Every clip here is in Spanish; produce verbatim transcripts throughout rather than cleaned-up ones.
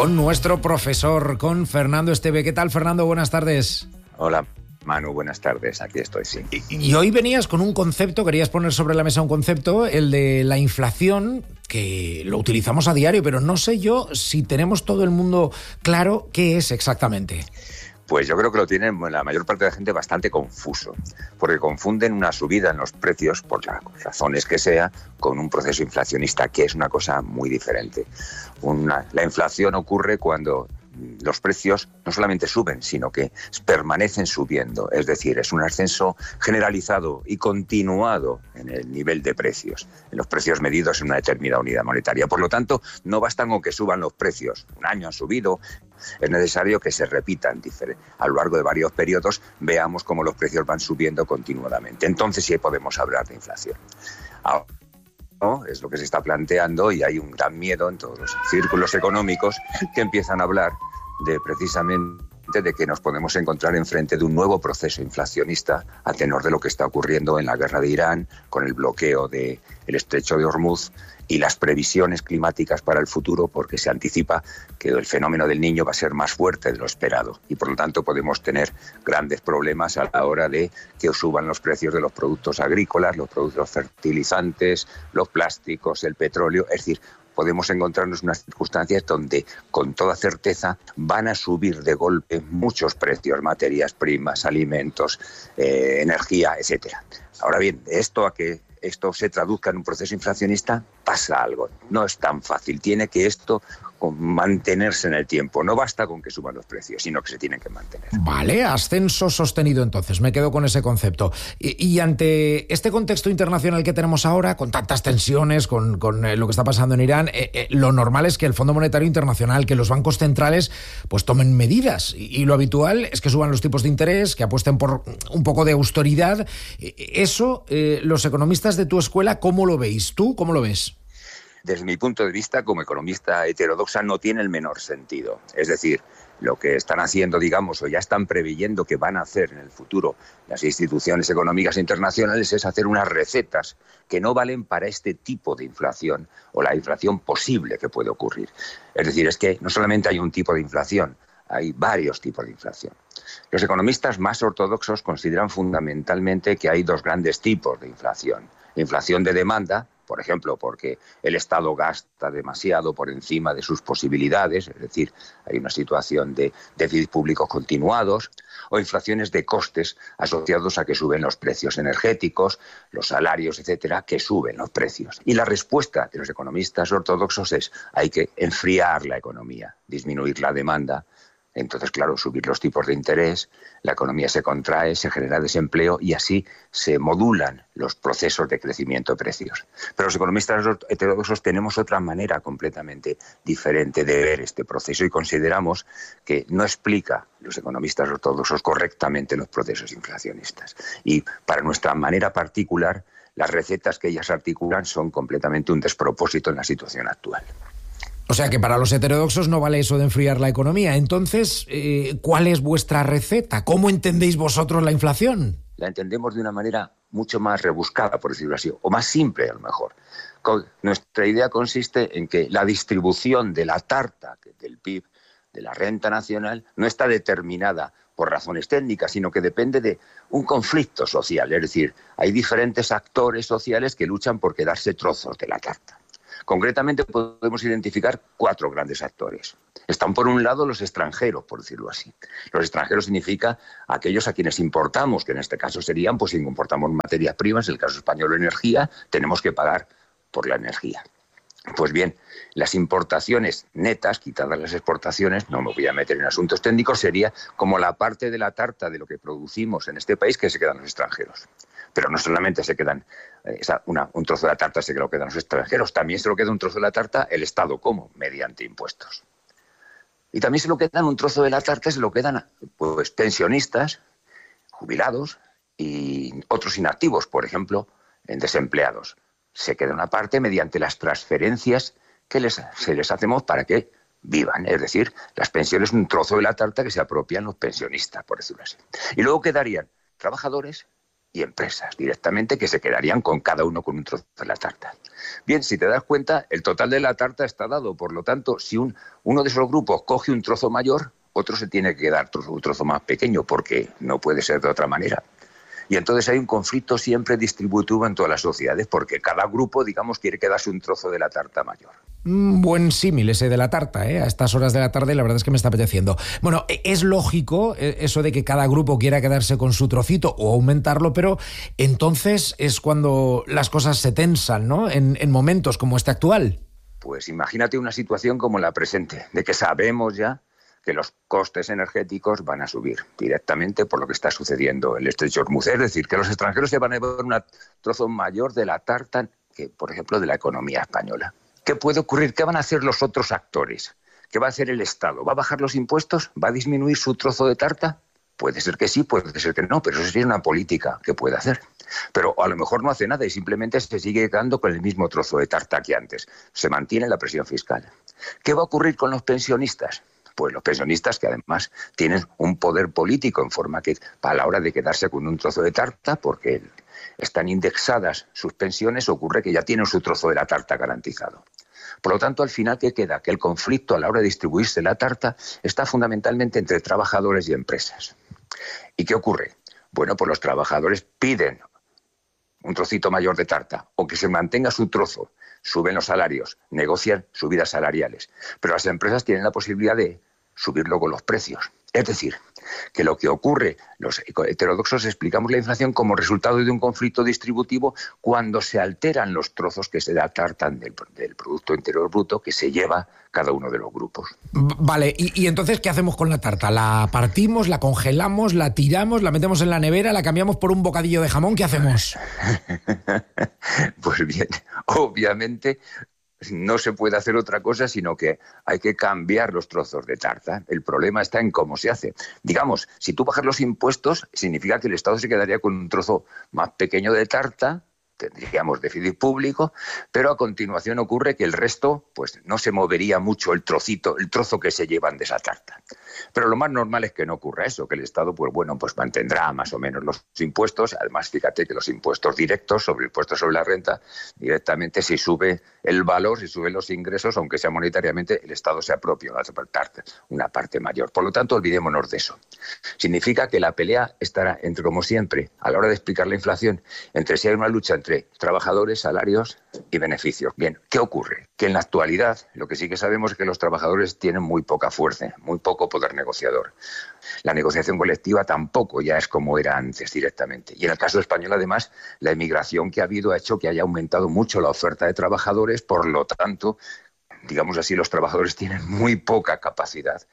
con nuestro profesor, con Fernando Esteve. ¿Qué tal, Fernando? Buenas tardes. Hola, Manu, buenas tardes. Aquí estoy, sí. Y, y hoy venías con un concepto, querías poner sobre la mesa un concepto, el de la inflación, que lo utilizamos a diario, pero no sé yo si tenemos todo el mundo claro qué es exactamente. Pues yo creo que lo tienen la mayor parte de la gente bastante confuso, porque confunden una subida en los precios, por las razones que sea, con un proceso inflacionista, que es una cosa muy diferente. Una, la inflación ocurre cuando los precios no solamente suben, sino que permanecen subiendo. Es decir, es un ascenso generalizado y continuado en el nivel de precios, en los precios medidos en una determinada unidad monetaria. Por lo tanto, no basta con que suban los precios. Un año han subido, es necesario que se repitan a lo largo de varios periodos, veamos cómo los precios van subiendo continuadamente. Entonces sí podemos hablar de inflación. Ahora, ¿no? Es lo que se está planteando y hay un gran miedo en todos los círculos económicos que empiezan a hablar de precisamente de que nos podemos encontrar enfrente de un nuevo proceso inflacionista a tenor de lo que está ocurriendo en la guerra de Irán, con el bloqueo del estrecho de Hormuz y las previsiones climáticas para el futuro, porque se anticipa que el fenómeno del Niño va a ser más fuerte de lo esperado y por lo tanto podemos tener grandes problemas a la hora de que suban los precios de los productos agrícolas, los productos fertilizantes, los plásticos, el petróleo. Es decir, podemos encontrarnos en unas circunstancias donde con toda certeza van a subir de golpe muchos precios, materias primas, alimentos, eh, energía, etcétera. Ahora bien, de esto a que esto se traduzca en un proceso inflacionista, pasa algo. No es tan fácil. Tiene que esto mantenerse en el tiempo. No basta con que suban los precios, sino que se tienen que mantener. Vale, ascenso sostenido entonces. Me quedo con ese concepto. Y, y ante este contexto internacional que tenemos ahora, con tantas tensiones, con, con eh, lo que está pasando en Irán, eh, eh, lo normal es que el Fondo Monetario Internacional, que los bancos centrales, pues tomen medidas. Y, y lo habitual es que suban los tipos de interés, que apuesten por un poco de austeridad. Eso, eh, los economistas de tu escuela, ¿cómo lo veis? ¿Tú cómo lo ves? Desde mi punto de vista, como economista heterodoxa, no tiene el menor sentido. Es decir, lo que están haciendo, digamos, o ya están preveyendo que van a hacer en el futuro las instituciones económicas internacionales es hacer unas recetas que no valen para este tipo de inflación o la inflación posible que puede ocurrir. Es decir, es que no solamente hay un tipo de inflación, hay varios tipos de inflación. Los economistas más ortodoxos consideran fundamentalmente que hay dos grandes tipos de inflación. Inflación de demanda, por ejemplo, porque el Estado gasta demasiado por encima de sus posibilidades, es decir, hay una situación de déficit públicos continuados, o inflaciones de costes asociados a que suben los precios energéticos, los salarios, etcétera, que suben los precios. Y la respuesta de los economistas ortodoxos es hay que enfriar la economía, disminuir la demanda. Entonces, claro, subir los tipos de interés, la economía se contrae, se genera desempleo y así se modulan los procesos de crecimiento de precios. Pero los economistas heterodoxos tenemos otra manera completamente diferente de ver este proceso y consideramos que no explica los economistas ortodoxos correctamente los procesos inflacionistas. Y para nuestra manera particular, las recetas que ellas articulan son completamente un despropósito en la situación actual. O sea que para los heterodoxos no vale eso de enfriar la economía. Entonces, eh, ¿cuál es vuestra receta? ¿Cómo entendéis vosotros la inflación? La entendemos de una manera mucho más rebuscada, por decirlo así, o más simple a lo mejor. Nuestra idea consiste en que la distribución de la tarta del P I B, de la renta nacional, no está determinada por razones técnicas, sino que depende de un conflicto social. Es decir, hay diferentes actores sociales que luchan por quedarse trozos de la tarta. Concretamente podemos identificar cuatro grandes actores. Están por un lado los extranjeros, por decirlo así. Los extranjeros significa aquellos a quienes importamos, que en este caso serían, pues si importamos materias primas, en el caso español energía, tenemos que pagar por la energía. Pues bien, las importaciones netas, quitadas las exportaciones, no me voy a meter en asuntos técnicos, sería como la parte de la tarta de lo que producimos en este país que se quedan los extranjeros. Pero no solamente se quedan eh, esa, una, un trozo de la tarta se lo quedan los extranjeros, también se lo queda un trozo de la tarta el Estado. ¿Cómo? Mediante impuestos. Y también se lo quedan un trozo de la tarta, se lo quedan pues pensionistas, jubilados y otros inactivos, por ejemplo, en desempleados. Se queda una parte mediante las transferencias que les, se les hacemos para que vivan. Es decir, las pensiones, un trozo de la tarta que se apropian los pensionistas, por decirlo así. Y luego quedarían trabajadores y empresas directamente, que se quedarían con cada uno con un trozo de la tarta. Bien, si te das cuenta, el total de la tarta está dado. Por lo tanto, si un, uno de esos grupos coge un trozo mayor, otro se tiene que dar trozo, un trozo más pequeño, porque no puede ser de otra manera. Y entonces hay un conflicto siempre distributivo en todas las sociedades, porque cada grupo, digamos, quiere quedarse un trozo de la tarta mayor. Un buen símil ese de la tarta, ¿eh? A estas horas de la tarde la verdad es que me está apeteciendo. Bueno, es lógico eso de que cada grupo quiera quedarse con su trocito o aumentarlo, pero entonces es cuando las cosas se tensan, ¿no? En, en momentos como este actual. Pues imagínate una situación como la presente, de que sabemos ya que los costes energéticos van a subir directamente por lo que está sucediendo en el Estrecho de Hormuz. Es decir, que los extranjeros se van a llevar un trozo mayor de la tarta que, por ejemplo, de la economía española. ¿Qué puede ocurrir? ¿Qué van a hacer los otros actores? ¿Qué va a hacer el Estado? ¿Va a bajar los impuestos? ¿Va a disminuir su trozo de tarta? Puede ser que sí, puede ser que no, pero eso sería una política que puede hacer. Pero a lo mejor no hace nada y simplemente se sigue quedando con el mismo trozo de tarta que antes. Se mantiene la presión fiscal. ¿Qué va a ocurrir con los pensionistas? Pues los pensionistas, que además tienen un poder político en forma que a la hora de quedarse con un trozo de tarta, porque están indexadas sus pensiones, ocurre que ya tienen su trozo de la tarta garantizado. Por lo tanto, al final, ¿qué queda? Que el conflicto a la hora de distribuirse la tarta está fundamentalmente entre trabajadores y empresas. ¿Y qué ocurre? Bueno, pues los trabajadores piden un trocito mayor de tarta o que se mantenga su trozo. Suben los salarios, negocian subidas salariales, pero las empresas tienen la posibilidad de subir luego los precios. Es decir, que lo que ocurre, los heterodoxos explicamos la inflación como resultado de un conflicto distributivo cuando se alteran los trozos que se tartan del, del Producto Interior Bruto que se lleva cada uno de los grupos. Vale, ¿y, y entonces qué hacemos con la tarta? ¿La partimos, la congelamos, la tiramos, la metemos en la nevera, la cambiamos por un bocadillo de jamón? ¿Qué hacemos? Pues bien, obviamente no se puede hacer otra cosa, sino que hay que cambiar los trozos de tarta. El problema está en cómo se hace. Digamos, si tú bajas los impuestos, significa que el Estado se quedaría con un trozo más pequeño de tarta, tendríamos déficit público, pero a continuación ocurre que el resto, pues no se movería mucho el trocito, el trozo que se llevan de esa tarta. Pero lo más normal es que no ocurra eso, que el Estado, pues bueno, pues mantendrá más o menos los impuestos. Además, fíjate que los impuestos directos sobre el impuesto sobre la renta, directamente si sube el valor, si suben los ingresos, aunque sea monetariamente, el Estado se apropia una parte mayor. Por lo tanto, olvidémonos de eso. Significa que la pelea estará entre, como siempre, a la hora de explicar la inflación, entre si hay una lucha entre trabajadores, salarios y beneficios. Bien, ¿qué ocurre? Que en la actualidad lo que sí que sabemos es que los trabajadores tienen muy poca fuerza, muy poco poder negociador. La negociación colectiva tampoco ya es como era antes directamente. Y en el caso español, además, la emigración que ha habido ha hecho que haya aumentado mucho la oferta de trabajadores, por lo tanto, digamos así, los trabajadores tienen muy poca capacidad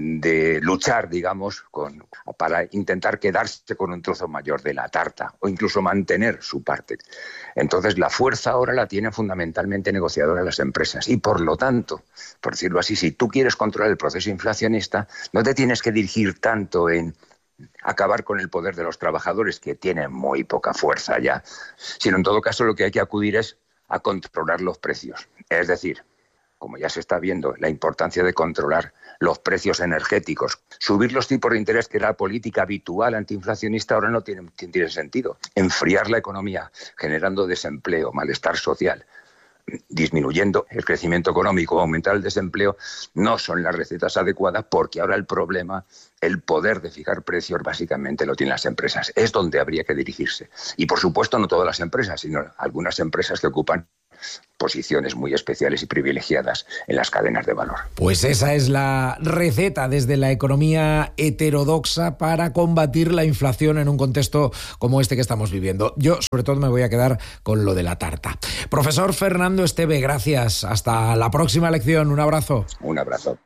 de luchar, digamos, con, para intentar quedarse con un trozo mayor de la tarta o incluso mantener su parte. Entonces, la fuerza ahora la tienen fundamentalmente negociadoras las empresas y, por lo tanto, por decirlo así, si tú quieres controlar el proceso inflacionista, no te tienes que dirigir tanto en acabar con el poder de los trabajadores, que tienen muy poca fuerza ya, sino en todo caso lo que hay que acudir es a controlar los precios. Es decir, como ya se está viendo, la importancia de controlar los precios energéticos. Subir los tipos de interés, que era la política habitual antiinflacionista, ahora no tiene, tiene sentido. Enfriar la economía, generando desempleo, malestar social, disminuyendo el crecimiento económico, aumentar el desempleo, no son las recetas adecuadas, porque ahora el problema, el poder de fijar precios, básicamente lo tienen las empresas. Es donde habría que dirigirse. Y por supuesto no todas las empresas, sino algunas empresas que ocupan posiciones muy especiales y privilegiadas en las cadenas de valor. Pues esa es la receta desde la economía heterodoxa para combatir la inflación en un contexto como este que estamos viviendo. Yo, sobre todo, me voy a quedar con lo de la tarta. Profesor Fernando Esteve, gracias. Hasta la próxima lección. Un abrazo. Un abrazo.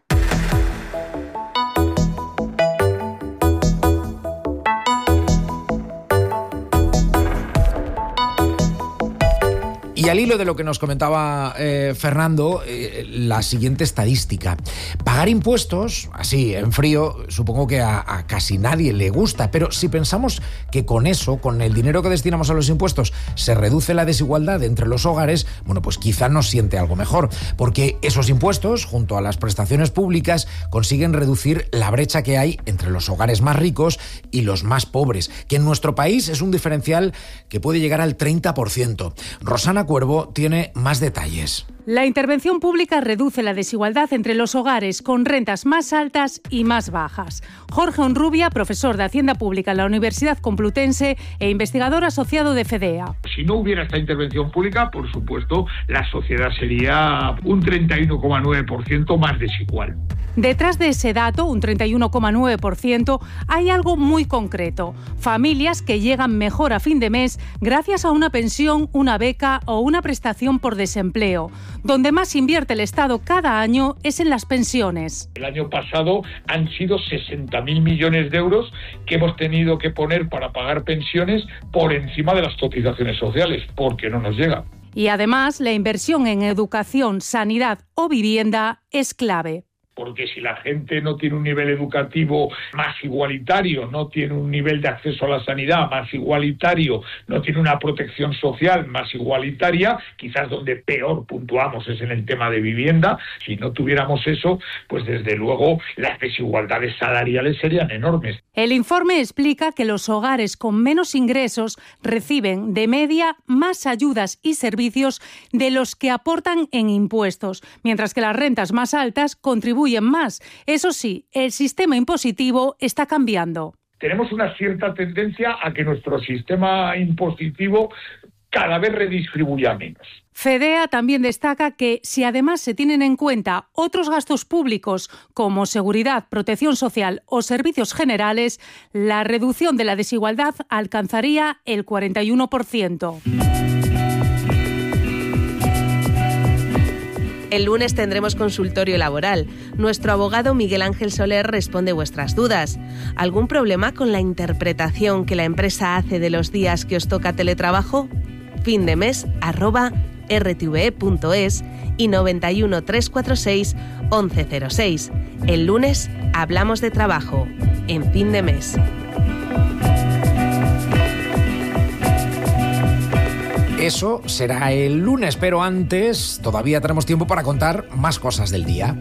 Y al hilo de lo que nos comentaba eh, Fernando, eh, la siguiente estadística. Pagar impuestos, así, en frío, supongo que a, a casi nadie le gusta, pero si pensamos que con eso, con el dinero que destinamos a los impuestos, se reduce la desigualdad entre los hogares, bueno, pues quizá nos siente algo mejor, porque esos impuestos, junto a las prestaciones públicas, consiguen reducir la brecha que hay entre los hogares más ricos y los más pobres, que en nuestro país es un diferencial que puede llegar al treinta por ciento. Rosana Cuervo tiene más detalles. La intervención pública reduce la desigualdad entre los hogares con rentas más altas y más bajas. Jorge Onrubia, profesor de Hacienda Pública en la Universidad Complutense e investigador asociado de FEDEA. Si no hubiera esta intervención pública, por supuesto, la sociedad sería un treinta y uno coma nueve por ciento más desigual. Detrás de ese dato, un treinta y uno coma nueve por ciento, hay algo muy concreto. Familias que llegan mejor a fin de mes gracias a una pensión, una beca o una prestación por desempleo. Donde más invierte el Estado cada año es en las pensiones. El año pasado han sido sesenta mil millones de euros que hemos tenido que poner para pagar pensiones por encima de las cotizaciones sociales, porque no nos llega. Y además, la inversión en educación, sanidad o vivienda es clave. Porque si la gente no tiene un nivel educativo más igualitario, no tiene un nivel de acceso a la sanidad más igualitario, no tiene una protección social más igualitaria, quizás donde peor puntuamos es en el tema de vivienda. Si no tuviéramos eso, pues desde luego las desigualdades salariales serían enormes. El informe explica que los hogares con menos ingresos reciben de media más ayudas y servicios de los que aportan en impuestos, mientras que las rentas más altas contribuyen más. Eso sí, el sistema impositivo está cambiando. Tenemos una cierta tendencia a que nuestro sistema impositivo cada vez redistribuya menos. FEDEA también destaca que si además se tienen en cuenta otros gastos públicos como seguridad, protección social o servicios generales, la reducción de la desigualdad alcanzaría el cuarenta y uno por ciento. El lunes tendremos consultorio laboral. Nuestro abogado Miguel Ángel Soler responde vuestras dudas. ¿Algún problema con la interpretación que la empresa hace de los días que os toca teletrabajo? Fin de mes arroba r t v e punto es y noventa y uno, trescientos cuarenta y seis, once cero seis. El lunes hablamos de trabajo en Fin de Mes. Eso será el lunes, pero antes todavía tenemos tiempo para contar más cosas del día.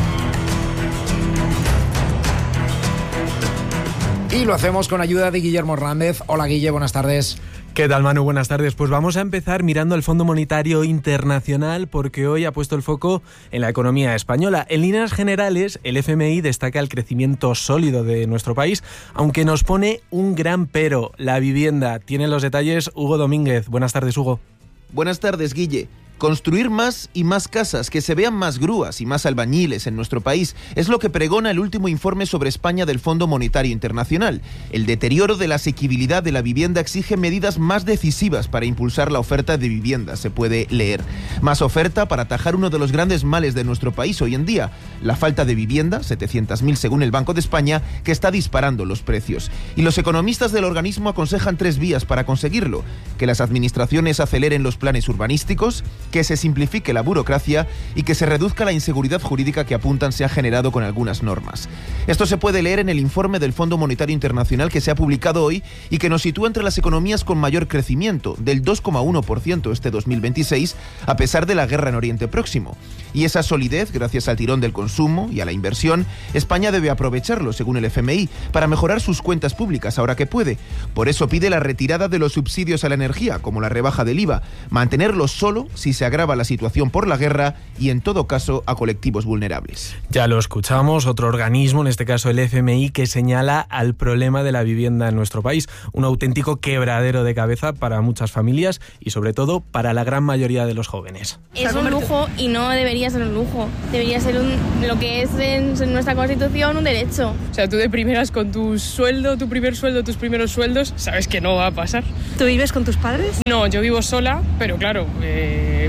Y lo hacemos con ayuda de Guillermo Hernández. Hola Guille, buenas tardes. ¿Qué tal, Manu? Buenas tardes. Pues vamos a empezar mirando al Fondo Monetario Internacional porque hoy ha puesto el foco en la economía española. En líneas generales, el F M I destaca el crecimiento sólido de nuestro país, aunque nos pone un gran pero, la vivienda. Tiene los detalles Hugo Domínguez. Buenas tardes, Hugo. Buenas tardes, Guille. Construir más y más casas, que se vean más grúas y más albañiles en nuestro país, es lo que pregona el último informe sobre España del Fondo Monetario Internacional. El deterioro de la asequibilidad de la vivienda exige medidas más decisivas para impulsar la oferta de vivienda, se puede leer. Más oferta para atajar uno de los grandes males de nuestro país hoy en día, la falta de vivienda, setecientas mil según el Banco de España, que está disparando los precios. Y los economistas del organismo aconsejan tres vías para conseguirlo: que las administraciones aceleren los planes urbanísticos, que se simplifique la burocracia y que se reduzca la inseguridad jurídica que apuntan se ha generado con algunas normas. Esto se puede leer en el informe del Fondo Monetario Internacional que se ha publicado hoy y que nos sitúa entre las economías con mayor crecimiento, del dos coma uno por ciento este dos mil veintiséis, a pesar de la guerra en Oriente Próximo. Y esa solidez, gracias al tirón del consumo y a la inversión, España debe aprovecharlo, según el F M I, para mejorar sus cuentas públicas ahora que puede. Por eso pide la retirada de los subsidios a la energía, como la rebaja del I V A, mantenerlos solo si se agrava la situación por la guerra y, en todo caso, a colectivos vulnerables. Ya lo escuchamos, otro organismo, en este caso el F M I, que señala al problema de la vivienda en nuestro país, un auténtico quebradero de cabeza para muchas familias y, sobre todo, para la gran mayoría de los jóvenes. Es un lujo y no debería ser un lujo, debería ser un, lo que es en, en nuestra Constitución, un derecho. O sea, tú de primeras con tu sueldo, tu primer sueldo, tus primeros sueldos, sabes que no va a pasar. ¿Tú vives con tus padres? No, yo vivo sola, pero claro, eh,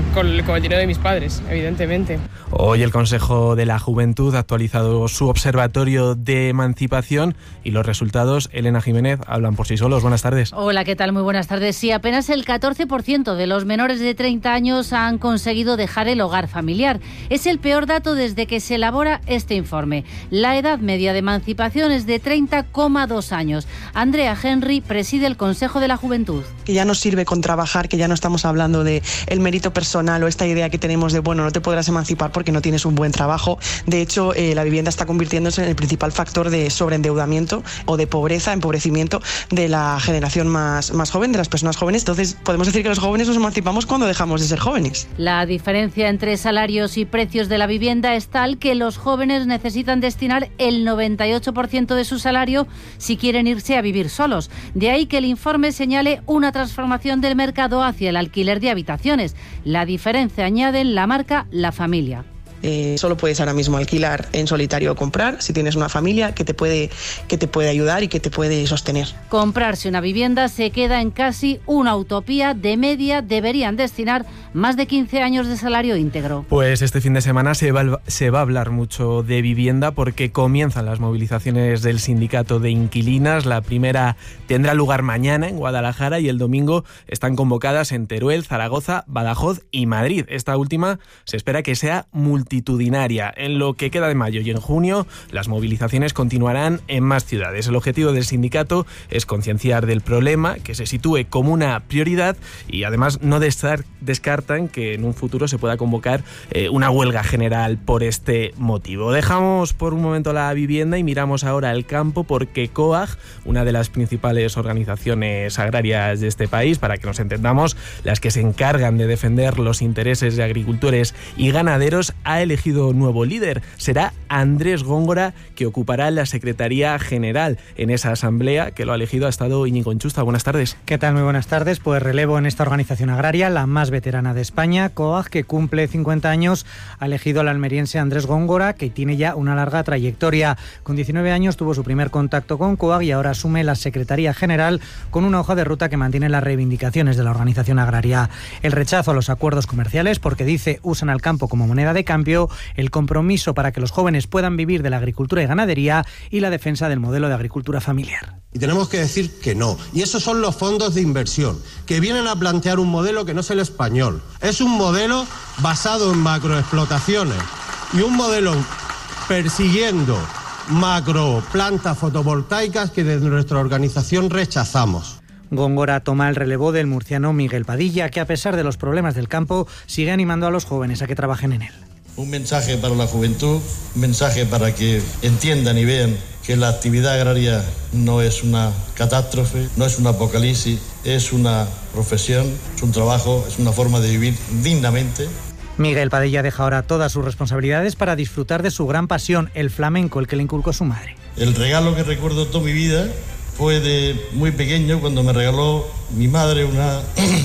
con, con el dinero de mis padres, evidentemente. Hoy el Consejo de la Juventud ha actualizado su observatorio de emancipación y los resultados, Elena Jiménez, hablan por sí solos. Buenas tardes. Hola, ¿qué tal? Muy buenas tardes. Sí, apenas el catorce por ciento de los menores de treinta años han conseguido dejar el hogar familiar. Es el peor dato desde que se elabora este informe. La edad media de emancipación es de treinta coma dos años. Andrea Henry preside el Consejo de la Juventud. Que ya no sirve con trabajar, que ya no estamos hablando de el mérito personal o esta idea que tenemos de, bueno, no te podrás emancipar porque no tienes un buen trabajo. De hecho, eh, la vivienda está convirtiéndose en el principal factor de sobreendeudamiento o de pobreza, empobrecimiento de la generación más, más joven, de las personas jóvenes. Entonces, podemos decir que los jóvenes nos emancipamos cuando dejamos de ser jóvenes. La diferencia entre salarios y precios de la vivienda es tal que los jóvenes necesitan destinar el noventa y ocho por ciento de su salario si quieren irse a vivir solos. De ahí que el informe señale una transformación del mercado hacia el alquiler de habitaciones. La diferencia, añaden, la marca la familia. Eh, solo puedes ahora mismo alquilar en solitario o comprar si tienes una familia que te puede, que te puede ayudar y que te puede sostener. Comprarse una vivienda se queda en casi una utopía. De media deberían destinar más de quince años de salario íntegro. Pues este fin de semana se va, se va a hablar mucho de vivienda porque comienzan las movilizaciones del sindicato de inquilinas. La primera tendrá lugar mañana en Guadalajara y el domingo están convocadas en Teruel, Zaragoza, Badajoz y Madrid. Esta última se espera que sea multitudinaria. En lo que queda de mayo y en junio, las movilizaciones continuarán en más ciudades. El objetivo del sindicato es concienciar del problema, que se sitúe como una prioridad y además no descartan que en un futuro se pueda convocar eh, una huelga general por este motivo. Dejamos por un momento la vivienda y miramos ahora el campo porque COAG, una de las principales organizaciones agrarias de este país, para que nos entendamos, las que se encargan de defender los intereses de agricultores y ganaderos, ha elegido nuevo líder. Será Andrés Góngora, que ocupará la Secretaría General. En esa asamblea que lo ha elegido ha estado Íñigo Enchusta. Buenas tardes. ¿Qué tal? Muy buenas tardes. Pues relevo en esta organización agraria, la más veterana de España. COAG, que cumple cincuenta años, ha elegido al almeriense Andrés Góngora, que tiene ya una larga trayectoria. Con diecinueve años tuvo su primer contacto con COAG y ahora asume la Secretaría General con una hoja de ruta que mantiene las reivindicaciones de la organización agraria. El rechazo a los acuerdos comerciales, porque dice usan al campo como moneda de cambio, el compromiso para que los jóvenes puedan vivir de la agricultura y ganadería y la defensa del modelo de agricultura familiar. Y tenemos que decir que no. Y esos son los fondos de inversión, que vienen a plantear un modelo que no es el español. Es un modelo basado en macroexplotaciones y un modelo persiguiendo macroplantas fotovoltaicas que desde nuestra organización rechazamos. Góngora toma el relevo del murciano Miguel Padilla, que a pesar de los problemas del campo sigue animando a los jóvenes a que trabajen en él. Un mensaje para la juventud, un mensaje para que entiendan y vean que la actividad agraria no es una catástrofe, no es un apocalipsis, es una profesión, es un trabajo, es una forma de vivir dignamente. Miguel Padilla deja ahora todas sus responsabilidades para disfrutar de su gran pasión, el flamenco, el que le inculcó su madre. El regalo que recuerdo toda mi vida fue de muy pequeño, cuando me regaló mi madre una...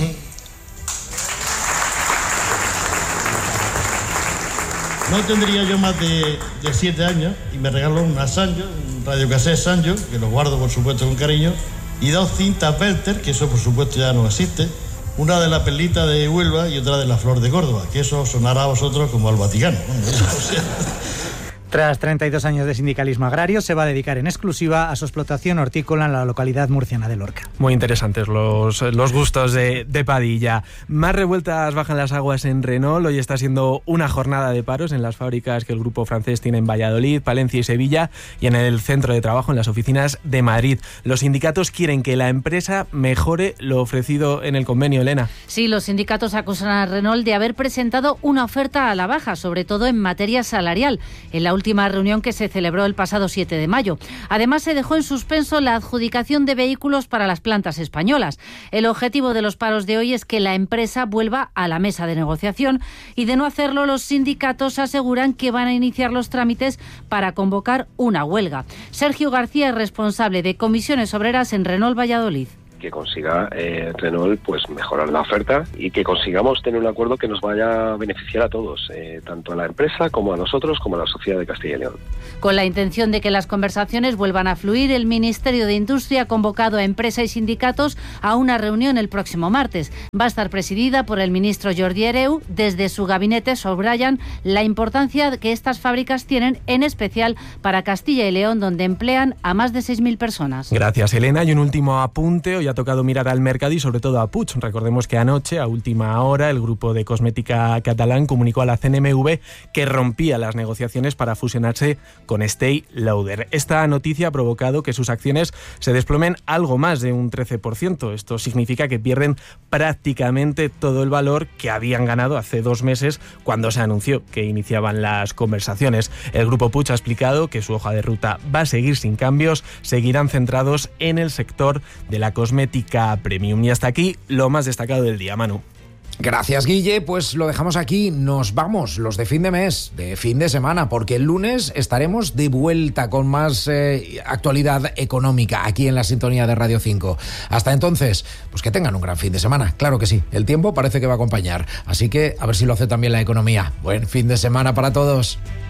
No tendría yo más de, de siete años y me regaló una Sanyo, un radiocassette Sanyo, que lo guardo por supuesto con cariño, y dos cintas Belter, que eso por supuesto ya no existe, una de la Perlita de Huelva y otra de la Flor de Córdoba, que eso sonará a vosotros como al Vaticano. Tras treinta y dos años de sindicalismo agrario, se va a dedicar en exclusiva a su explotación hortícola en la localidad murciana de Lorca. Muy interesantes los, los gustos de, de Padilla. Más revueltas bajan las aguas en Renault. Hoy está siendo una jornada de paros en las fábricas que el grupo francés tiene en Valladolid, Palencia y Sevilla, y en el centro de trabajo en las oficinas de Madrid. Los sindicatos quieren que la empresa mejore lo ofrecido en el convenio, Elena. Sí, los sindicatos acusan a Renault de haber presentado una oferta a la baja, sobre todo en materia salarial, en la última reunión que se celebró el pasado siete de mayo. Además, se dejó en suspenso la adjudicación de vehículos para las plantas españolas. El objetivo de los paros de hoy es que la empresa vuelva a la mesa de negociación y, de no hacerlo, los sindicatos aseguran que van a iniciar los trámites para convocar una huelga. Sergio García es responsable de comisiones obreras en Renault Valladolid. que consiga eh, Renault pues mejorar la oferta y que consigamos tener un acuerdo que nos vaya a beneficiar a todos, eh, tanto a la empresa como a nosotros, como a la sociedad de Castilla y León. Con la intención de que las conversaciones vuelvan a fluir, el Ministerio de Industria ha convocado a empresa y sindicatos a una reunión el próximo martes. Va a estar presidida por el ministro Jordi Hereu. Desde su gabinete subrayan la importancia que estas fábricas tienen, en especial para Castilla y León, donde emplean a más de seis mil personas. Gracias, Elena. Y un último apunte. Hoy ha tocado mirar al mercado y sobre todo a Puig. Recordemos que anoche, a última hora, el grupo de cosmética catalán comunicó a la C N M V que rompía las negociaciones para fusionarse con Estée Lauder. Esta noticia ha provocado que sus acciones se desplomen algo más de un trece por ciento. Esto significa que pierden prácticamente todo el valor que habían ganado hace dos meses cuando se anunció que iniciaban las conversaciones. El grupo Puig ha explicado que su hoja de ruta va a seguir sin cambios, seguirán centrados en el sector de la cosmética premium. Y hasta aquí lo más destacado del día, Manu. Gracias, Guille. Pues lo dejamos aquí. Nos vamos, los de fin de mes, de fin de semana, porque el lunes estaremos de vuelta con más eh, actualidad económica aquí en la sintonía de Radio cinco. Hasta entonces, pues que tengan un gran fin de semana. Claro que sí, el tiempo parece que va a acompañar. Así que a ver si lo hace también la economía. Buen fin de semana para todos.